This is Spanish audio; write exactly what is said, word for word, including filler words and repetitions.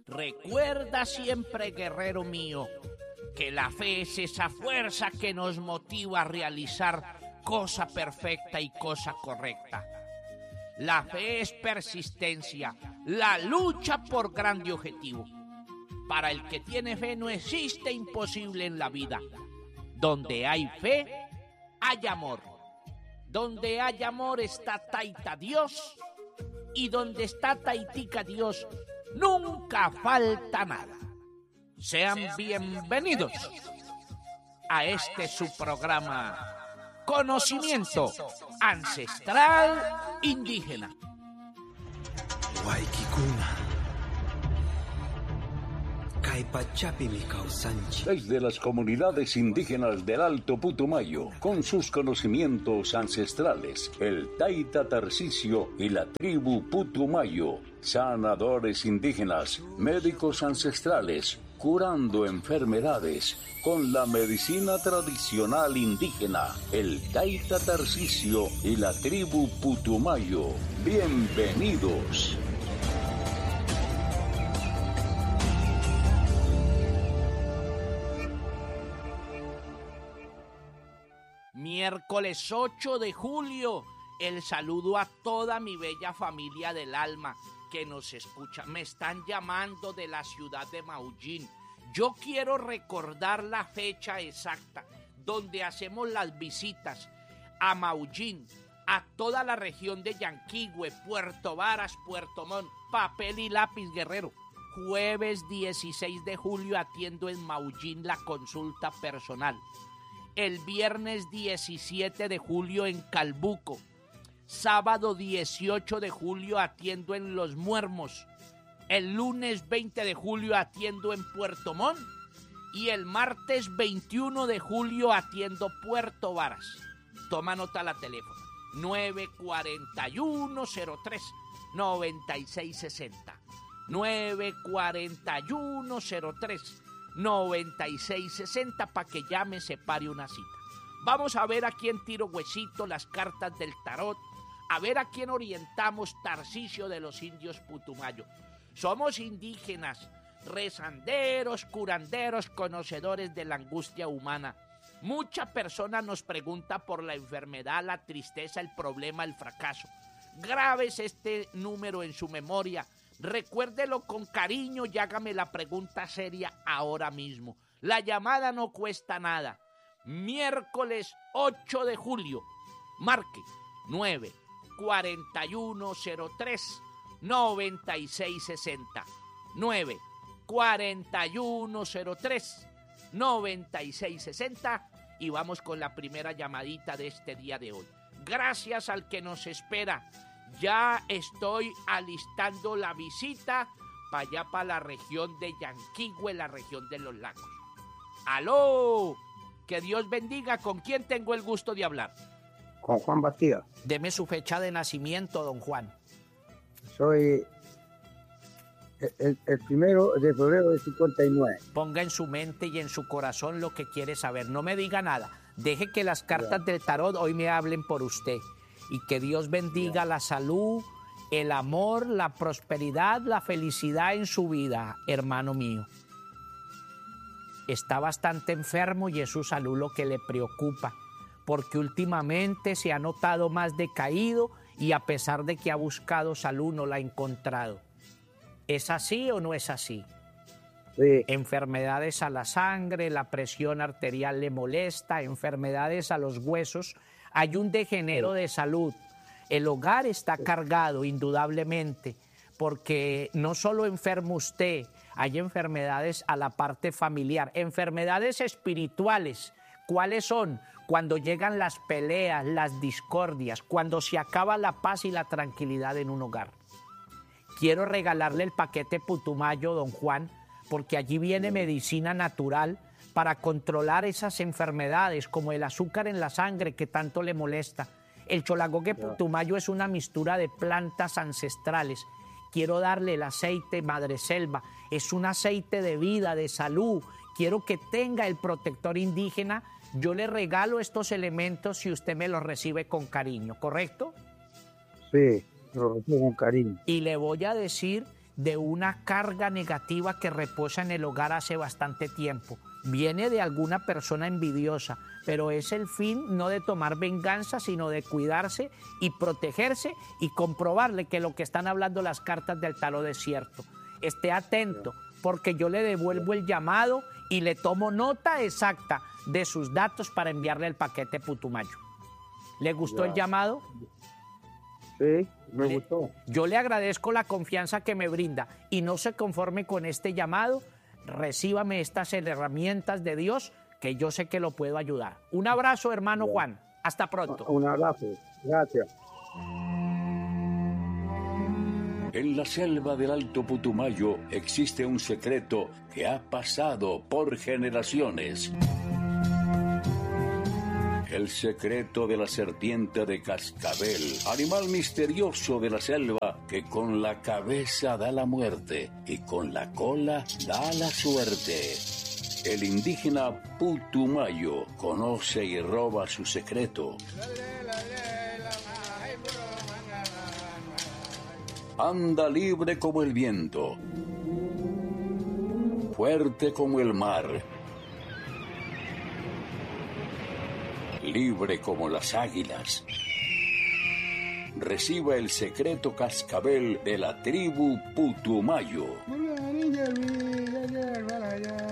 Recuerda siempre, guerrero mío, que la fe es esa fuerza que nos motiva a realizar cosa perfecta y cosa correcta. La fe es persistencia, la lucha por grande objetivo. Para el que tiene fe no existe imposible en la vida. Donde hay fe, hay amor. Donde hay amor está Taita Dios, y donde está Taitica Dios, nunca falta nada. Sean bienvenidos a este su programa Conocimiento Ancestral Indígena. Desde las comunidades indígenas del Alto Putumayo, con sus conocimientos ancestrales, el Taita Tarcisio y la tribu Putumayo, sanadores indígenas, médicos ancestrales, curando enfermedades con la medicina tradicional indígena, el Taita Tarcisio y la tribu Putumayo. Bienvenidos. Miércoles ocho de julio, el saludo a toda mi bella familia del alma que nos escucha. Me están llamando de la ciudad de Maullín. Yo quiero recordar la fecha exacta donde hacemos las visitas a Maullín, a toda la región de Yanquihue, Puerto Varas, Puerto Montt, papel y lápiz, guerrero. Jueves dieciséis de julio atiendo en Maullín la consulta personal. El viernes diecisiete de julio en Calbuco. Sábado dieciocho de julio atiendo en Los Muermos. El lunes veinte de julio atiendo en Puerto Montt. Y el martes veintiuno de julio atiendo Puerto Varas. Toma nota la teléfono. nueve cuatro uno cero tres nueve seis seis cero. nueve cuatro uno cero tres noventa y seis sesenta para que ya me separe una cita. Vamos a ver a quién tiro huesito, las cartas del tarot, a ver a quién orientamos Tarcisio de los indios Putumayo. Somos indígenas, rezanderos, curanderos, conocedores de la angustia humana. Mucha persona nos pregunta por la enfermedad, la tristeza, el problema, el fracaso. Grabes este número en su memoria. Recuérdelo con cariño y hágame la pregunta seria ahora mismo. La llamada no cuesta nada. Miércoles ocho de julio. Marque nueve cuatro uno cero tres noventa y seis sesenta. nueve cuatro uno cero tres noventa y seis sesenta. Y vamos con la primera llamadita de este día de hoy. Gracias al que nos espera. Ya estoy alistando la visita para allá, para la región de Yanquihue, la región de los lagos. ¡Aló! Que Dios bendiga. ¿Con quién tengo el gusto de hablar? Con Juan Bastida. Deme su fecha de nacimiento, don Juan. Soy el, el primero de febrero de cincuenta y nueve. Ponga en su mente y en su corazón lo que quiere saber. No me diga nada. Deje que las cartas del tarot hoy me hablen por usted. Y que Dios bendiga la salud, el amor, la prosperidad, la felicidad en su vida, hermano mío. Está bastante enfermo y es su salud lo que le preocupa, porque últimamente se ha notado más decaído y a pesar de que ha buscado salud no la ha encontrado. ¿Es así o no es así? Sí. Enfermedades a la sangre, la presión arterial le molesta, enfermedades a los huesos. Hay un degenero de salud. El hogar está cargado, indudablemente, porque no solo enferma usted, hay enfermedades a la parte familiar, enfermedades espirituales. ¿Cuáles son? Cuando llegan las peleas, las discordias, cuando se acaba la paz y la tranquilidad en un hogar. Quiero regalarle el paquete Putumayo, don Juan, porque allí viene medicina natural para controlar esas enfermedades como el azúcar en la sangre que tanto le molesta. El Cholagogue Putumayo es una mixtura de plantas ancestrales. Quiero darle el aceite Madreselva. Es un aceite de vida, de salud. Quiero que tenga el protector indígena. Yo le regalo estos elementos si usted me los recibe con cariño, ¿correcto? Sí, lo recibo con cariño. Y le voy a decir de una carga negativa que reposa en el hogar hace bastante tiempo. Viene de alguna persona envidiosa, pero es el fin no de tomar venganza, sino de cuidarse y protegerse y comprobarle que lo que están hablando las cartas del tarot es cierto. Esté atento, porque yo le devuelvo el llamado y le tomo nota exacta de sus datos para enviarle el paquete Putumayo. ¿Le gustó ya el llamado? Sí, me le, gustó. Yo le agradezco la confianza que me brinda y no se conforme con este llamado. Recíbame estas herramientas de Dios que yo sé que lo puedo ayudar. Un abrazo, hermano ya. Juan. Hasta pronto. Un abrazo. Gracias. En la selva del Alto Putumayo existe un secreto que ha pasado por generaciones. El secreto de la serpiente de cascabel, animal misterioso de la selva que con la cabeza da la muerte y con la cola da la suerte. El indígena Putumayo conoce y roba su secreto. Anda libre como el viento, fuerte como el mar, libre como las águilas. Reciba el secreto cascabel de la tribu Putumayo.